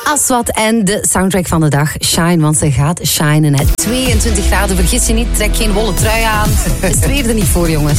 Aswad en de soundtrack van de dag, Shine, want ze gaat shinen. 22 graden, vergis je niet, trek geen wollen trui aan. Het is weer er niet voor, jongens.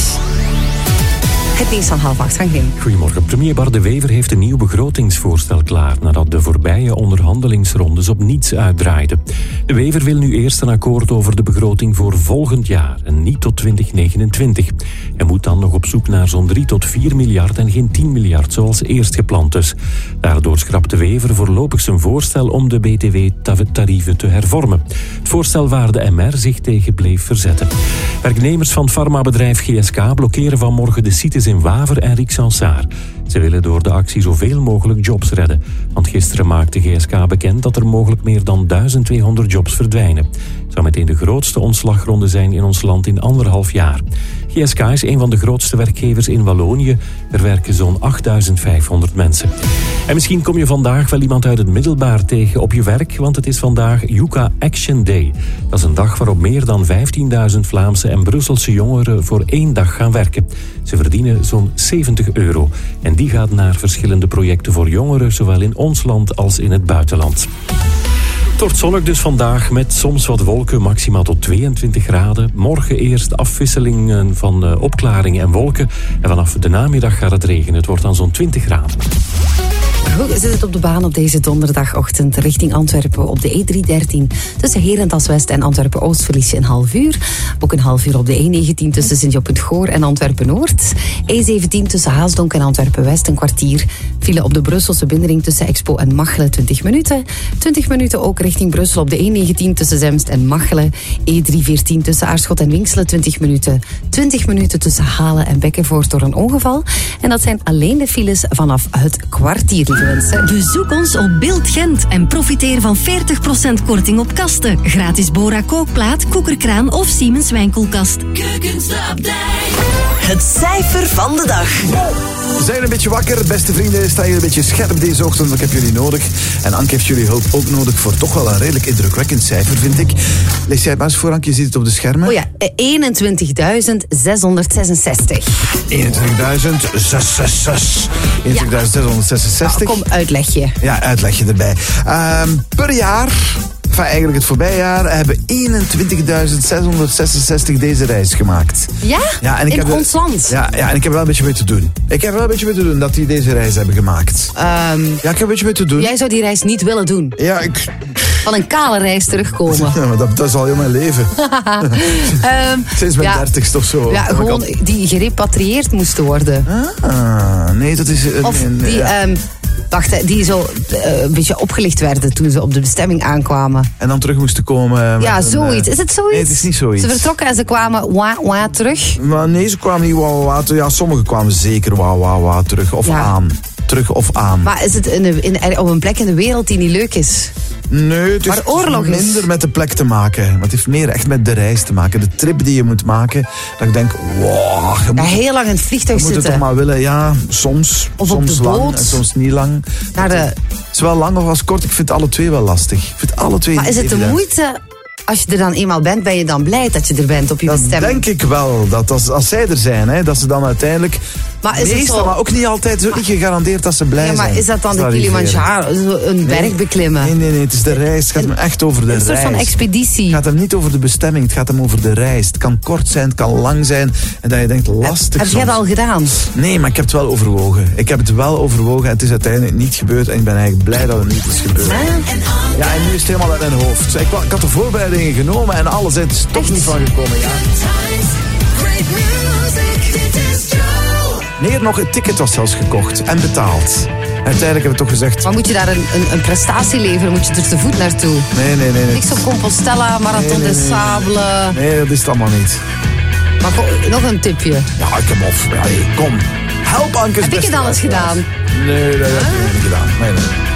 Het nieuws van 7:30, Frank Lim. Goedemorgen. Premier Bart De Wever heeft een nieuw begrotingsvoorstel klaar nadat de voorbije onderhandelingsrondes op niets uitdraaiden. De Wever wil nu eerst een akkoord over de begroting voor volgend jaar en niet tot 2029. Hij moet dan nog op zoek naar zo'n 3 tot 4 miljard en geen 10 miljard zoals eerst gepland is. Daardoor schrapt De Wever voorlopig zijn voorstel om de BTW-tarieven te hervormen. Het voorstel waar de MR zich tegen bleef verzetten. Werknemers van farmabedrijf GSK blokkeren vanmorgen de sites in Waver en Rixensart. Ze willen door de actie zoveel mogelijk jobs redden. Want gisteren maakte GSK bekend dat er mogelijk meer dan 1200 jobs verdwijnen. Het zou meteen de grootste ontslagronde zijn in ons land in 1,5 jaar. GSK is een van de grootste werkgevers in Wallonië. Er werken zo'n 8500 mensen. En misschien kom je vandaag wel iemand uit het middelbaar tegen op je werk, want het is vandaag Yucca Action Day. Dat is een dag waarop meer dan 15.000 Vlaamse en Brusselse jongeren voor 1 dag gaan werken. Ze verdienen zo'n €70. En die gaat naar verschillende projecten voor jongeren, zowel in ons land als in het buitenland. Het wordt zonnig dus vandaag met soms wat wolken, maximaal tot 22 graden. Morgen eerst afwisselingen van opklaringen en wolken. En vanaf de namiddag gaat het regenen. Het wordt dan zo'n 20 graden. Hoe zit het op de baan op deze donderdagochtend richting Antwerpen op de E313? Tussen Herentals-West en Antwerpen-Oost verlies je een half uur. Ook een half uur op de E19 tussen Sint-Job-het-Goor en Antwerpen-Noord. E17 tussen Haasdonk en Antwerpen-West een kwartier. File op de Brusselse binnenring tussen Expo en Machelen 20 minuten. 20 minuten ook richting Brussel op de E19 tussen Zemst en Machelen. E314 tussen Aarschot en Winkselen 20 minuten. 20 minuten tussen Halen en Bekkenvoort door een ongeval. En dat zijn alleen de files vanaf het kwartier. Bezoek ons op Beeld Gent en profiteer van 40% korting op kasten. Gratis Bora kookplaat, koekerkraan of Siemens wijnkoelkast. Het cijfer van de dag. Zijn een beetje wakker, beste vrienden. Staan jullie een beetje scherp deze ochtend, want ik heb jullie nodig. En Anke heeft jullie hulp ook nodig voor toch wel een redelijk indrukwekkend cijfer, vind ik. Lees jij het maar eens voor, Anke, je ziet het op de schermen. Oh ja, 21.666. 21.666. 21.666. Kom, uitleg je. Ja, uitleg je erbij. Per jaar, eigenlijk het voorbije jaar, hebben 21.666 deze reis gemaakt. Ja? Ja, en ik in heb ons land? Ja, en ik heb er wel een beetje mee te doen. Ik heb er wel een beetje mee te doen dat die deze reis hebben gemaakt. Ja, ik heb een beetje mee te doen. Jij zou die reis niet willen doen? Ja, Van een kale reis terugkomen. Ja, maar dat is al heel mijn leven. Sinds mijn 30ste of zo. Ja, gewoon die gerepatrieerd moesten worden. Nee, dat is... Of die... Wacht, die zo een beetje opgelicht werden toen ze op de bestemming aankwamen. En dan terug moesten komen. Ja, zoiets. Is het zoiets? Nee, het is niet zoiets. Ze vertrokken en ze kwamen terug. Maar nee, ze kwamen niet terug. Ja, sommigen kwamen zeker terug. Of aan. Terug of aan. Maar is het op een plek in de wereld die niet leuk is? Nee, het is minder met de plek te maken. Maar het heeft meer echt met de reis te maken. De trip die je moet maken. Dat ik denk, wow. Je moet heel lang in het vliegtuig zitten. Je moet het toch maar willen, ja. Soms. Of soms op de lang boot. en soms niet lang. Het is wel lang of kort. Ik vind alle twee wel lastig. Ik vind alle twee maar is het de moeite... Als je er dan eenmaal bent, ben je dan blij dat je er bent op je bestemming? Dat denk ik wel. Dat als zij er zijn, hè, dat ze dan uiteindelijk... Maar is meestal, maar ook niet altijd. Het is ook niet gegarandeerd dat ze blij zijn. Ja, maar is dat dan de Kilimanjaro? Een berg beklimmen? Nee. Het is de reis. Het gaat hem echt over de reis. Een soort van expeditie. Het gaat hem niet over de bestemming. Het gaat hem over de reis. Het kan kort zijn, het kan lang zijn. En dat je denkt, lastig Heb jij dat al gedaan? Nee, maar ik heb het wel overwogen. Ik heb het wel overwogen. Het is uiteindelijk niet gebeurd. En ik ben eigenlijk blij dat het niet is gebeurd. Ja, en nu is het helemaal uit mijn hoofd. Ik had de voorbereidingen genomen en alles is er toch niet van gekomen. Ja. Nee, nog het ticket was zelfs gekocht en betaald. Uiteindelijk hebben we toch gezegd... Maar moet je daar een prestatie leveren? Moet je er te voet naartoe? Nee. Niks op Compostela, Marathon des Sables. Nee, dat is het allemaal niet. Maar nog een tipje. Ja, ik heb op. Ja, kom. Help, Anke. Heb ik het alles gedaan? Nee, dat heb ik niet gedaan. Nee.